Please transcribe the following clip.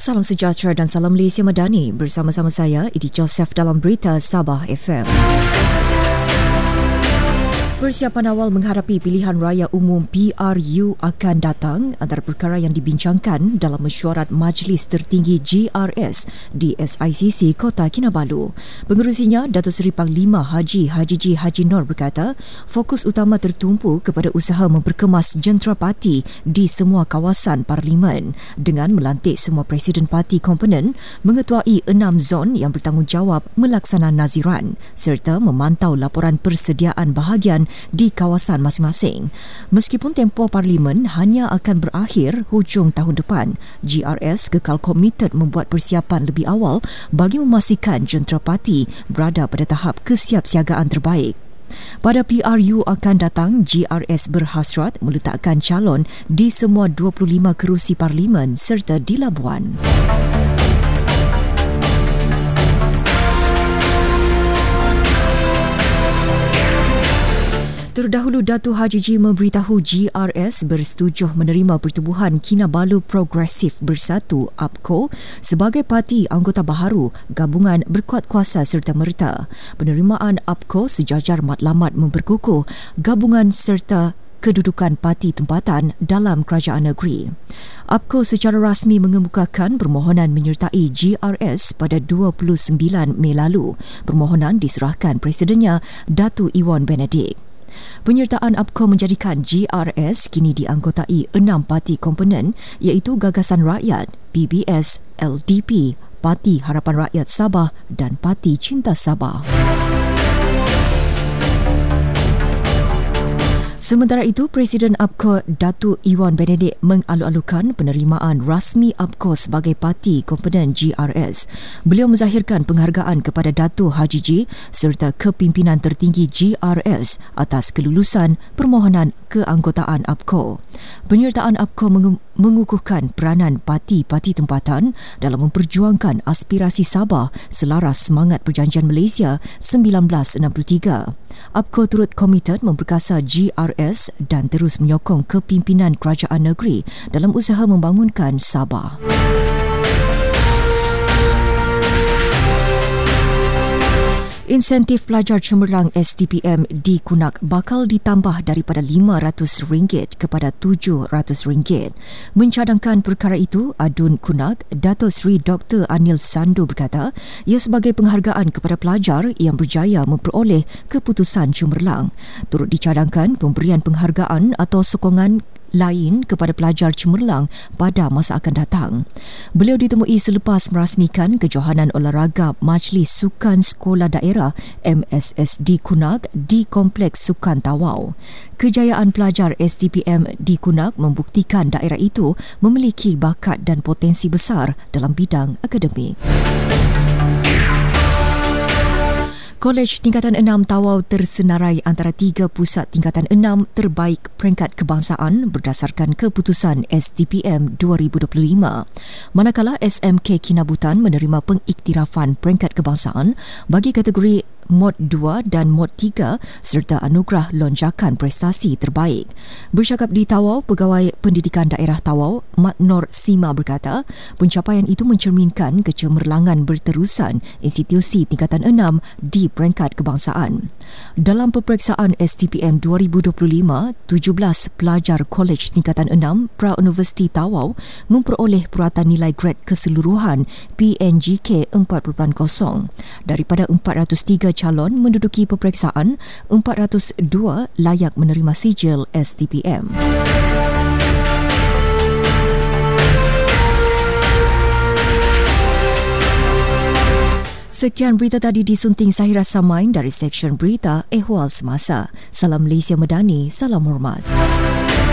Salam sejahtera dan salam Malaysia Madani. Bersama-sama saya, Idi Joseph dalam Berita Sabah FM. Persiapan awal menghadapi pilihan raya umum PRU akan datang antara perkara yang dibincangkan dalam mesyuarat Majlis Tertinggi GRS di SICC Kota Kinabalu. Pengerusinya, Datuk Seri Panglima Haji G. Haji Noor berkata, fokus utama tertumpu kepada usaha memperkemas jentera parti di semua kawasan parlimen dengan melantik semua presiden parti komponen, mengetuai 6 zon yang bertanggungjawab melaksana naziran serta memantau laporan persediaan bahagian di kawasan masing-masing. Meskipun tempoh parlimen hanya akan berakhir hujung tahun depan, GRS kekal komited membuat persiapan lebih awal bagi memastikan jentera parti berada pada tahap kesiapsiagaan terbaik. Pada PRU akan datang, GRS berhasrat meletakkan calon di semua 25 kerusi parlimen serta di Labuan. Terdahulu, Datuk Haji G memberitahu GRS bersetujuh menerima Pertubuhan Kinabalu Progresif Bersatu APCO sebagai parti anggota baharu gabungan berkuat kuasa serta merta. Penerimaan APCO sejajar matlamat memperkukuh gabungan serta kedudukan parti tempatan dalam kerajaan negeri. APCO secara rasmi mengemukakan permohonan menyertai GRS pada 29 Mei lalu. Permohonan diserahkan Presidennya, Datuk Iwan Benedict. Penyertaan APCO menjadikan GRS kini dianggotai 6 parti komponen iaitu Gagasan Rakyat, PBS, LDP, Parti Harapan Rakyat Sabah dan Parti Cinta Sabah. Sementara itu, Presiden APCO Datuk Iwan Benedict mengalu-alukan penerimaan rasmi APCO sebagai parti komponen GRS. Beliau menzahirkan penghargaan kepada Datuk Haji G serta kepimpinan tertinggi GRS atas kelulusan permohonan keanggotaan APCO. Penyertaan APCO mengukuhkan peranan parti-parti tempatan dalam memperjuangkan aspirasi Sabah selaras semangat Perjanjian Malaysia 1963. APCO turut komited memperkasa GRS dan terus menyokong kepimpinan kerajaan negeri dalam usaha membangunkan Sabah. Insentif pelajar cemerlang STPM di Kunak bakal ditambah daripada RM500 kepada RM700. Mencadangkan perkara itu, Adun Kunak, Datuk Seri Dr. Anil Sandu berkata, ia sebagai penghargaan kepada pelajar yang berjaya memperoleh keputusan cemerlang. Turut dicadangkan pemberian penghargaan atau sokongan lain kepada pelajar cemerlang pada masa akan datang. Beliau ditemui selepas merasmikan kejohanan olahraga Majlis Sukan Sekolah Daerah MSSD Kunak di Kompleks Sukan Tawau. Kejayaan pelajar STPM di Kunak membuktikan daerah itu memiliki bakat dan potensi besar dalam bidang akademik. Kolej Tingkatan 6 Tawau tersenarai antara 3 pusat tingkatan 6 terbaik peringkat kebangsaan berdasarkan keputusan STPM 2025. Manakala SMK Kinabutan menerima pengiktirafan peringkat kebangsaan bagi kategori Mod 2 dan Mod 3 serta anugerah lonjakan prestasi terbaik. Bercakap di Tawau, Pegawai Pendidikan Daerah Tawau, Mat Nor Sima berkata, pencapaian itu mencerminkan kecemerlangan berterusan institusi tingkatan 6 di peringkat kebangsaan. Dalam peperiksaan STPM 2025, 17 pelajar Kolej Tingkatan 6 Pra-Universiti Tawau memperoleh puratan nilai grad keseluruhan PNGK 4.0. Daripada 403 calon menduduki peperiksaan, 402 layak menerima sijil STPM. Sekian berita tadi disunting Sahira Samain dari Seksyen Berita Ehwal Semasa. Salam Malaysia Madani, salam hormat.